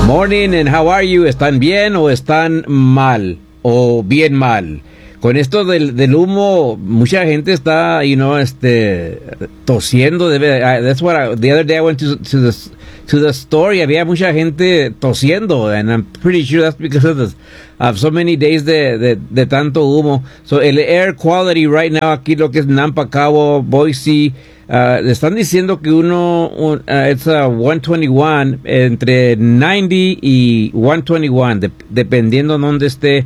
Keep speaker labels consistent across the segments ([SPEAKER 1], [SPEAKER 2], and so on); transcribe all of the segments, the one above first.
[SPEAKER 1] Morning and how are you? ¿Están bien o están mal? O bien mal. Con esto del humo, mucha gente está, tosiendo. That's what the other day I went to the store y había mucha gente tosiendo, and I'm pretty sure that's because of so many days de tanto humo. So el air quality right now aquí lo que es Nampa, Cabo, Boise, le están diciendo que it's a 121, entre 90 y 121, dependiendo dónde esté.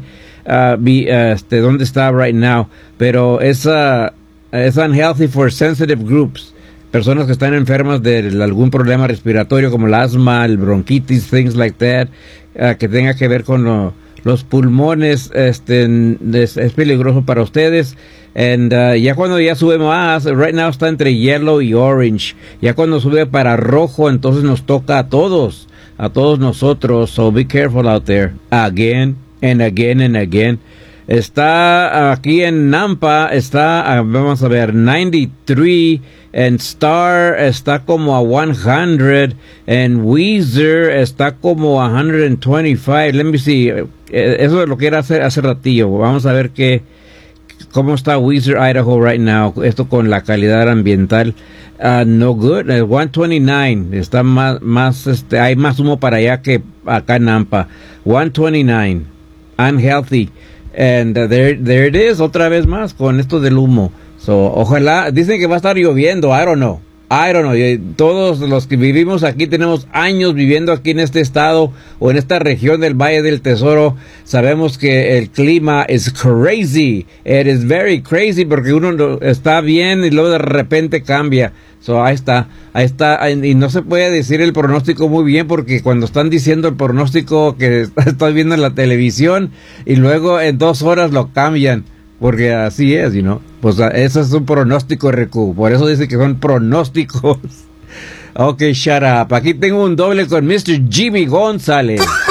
[SPEAKER 1] Dónde está right now, pero es unhealthy for sensitive groups, personas que están enfermas de algún problema respiratorio como el asma, el bronquitis, things like that, que tenga que ver con los pulmones. Es peligroso para ustedes. And ya cuando ya sube más, right now está entre yellow y orange. Ya cuando sube para rojo, entonces nos toca a todos nosotros. So be careful out there. Again and again and again. Está aquí en Nampa, vamos a ver, 93, en Star está como a 100, en Weiser está como a 125. Let me see, eso es lo que era hace ratillo. Vamos a ver cómo está Weiser, Idaho right now, esto con la calidad ambiental. No good, 129, está más hay más humo para allá que acá en Nampa. 129, unhealthy. And there it is, otra vez más con esto del humo. So, ojalá, dicen que va a estar lloviendo, I don't know. Todos los que vivimos aquí, tenemos años viviendo aquí en este estado o en esta región del Valle del Tesoro, sabemos que el clima es crazy. It is very crazy porque uno está bien y luego de repente cambia. So, ahí está, y no se puede decir el pronóstico muy bien porque cuando están diciendo el pronóstico que estás viendo en la televisión y luego en 2 horas lo cambian, porque así es, pues eso es un pronóstico, RQ, por eso dice que son pronósticos. Ok, shut up, aquí tengo un doble con Mr. Jimmy González.